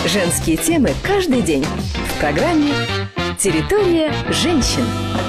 Женские темы каждый день в программе «Территория женщин».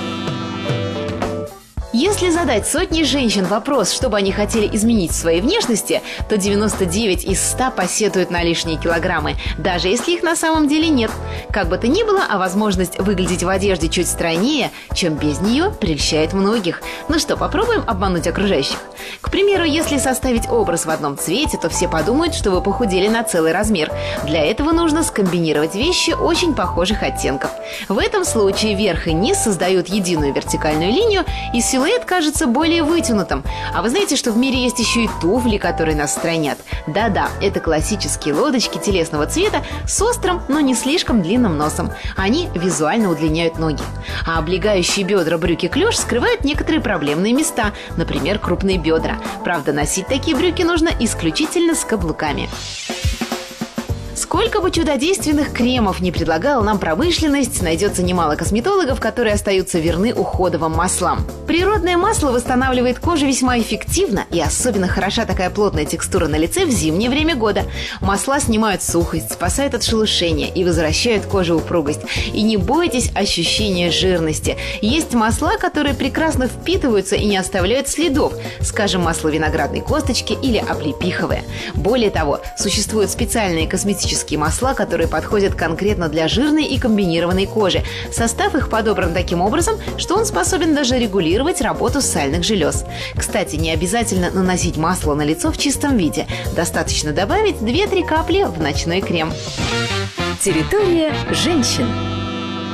Если задать сотни женщин вопрос, что бы они хотели изменить в своей внешности, то 99 из 100 посетуют на лишние килограммы, даже если их на самом деле нет. Как бы то ни было, а возможность выглядеть в одежде чуть стройнее, чем без нее, прельщает многих. Ну что, попробуем обмануть окружающих? К примеру, если составить образ в одном цвете, то все подумают, что вы похудели на целый размер. Для этого нужно скомбинировать вещи очень похожих оттенков. В этом случае верх и низ создают единую вертикальную линию, и силуэт кажется более вытянутым. А вы знаете, что в мире есть еще и туфли, которые нас стройнят? Да-да, это классические лодочки телесного цвета с острым, но не слишком длинным носом. Они визуально удлиняют ноги. А облегающие бедра брюки-клеш скрывают некоторые проблемные места, например, крупные бедра. Правда, носить такие брюки нужно исключительно с каблуками. Сколько бы чудодейственных кремов не предлагала нам промышленность, найдется немало косметологов, которые остаются верны уходовым маслам. Природное масло восстанавливает кожу весьма эффективно, и особенно хороша такая плотная текстура на лице в зимнее время года. Масла снимают сухость, спасают от шелушения и возвращают коже упругость. И не бойтесь ощущения жирности. Есть масла, которые прекрасно впитываются и не оставляют следов, скажем, масло виноградной косточки или облепиховое. Более того, существуют специальные косметические масла, которые подходят конкретно для жирной и комбинированной кожи. Состав их подобран таким образом, что он способен даже регулировать работу сальных желез. Кстати, не обязательно наносить масло на лицо в чистом виде. Достаточно добавить 2-3 капли в ночной крем. Территория женщин.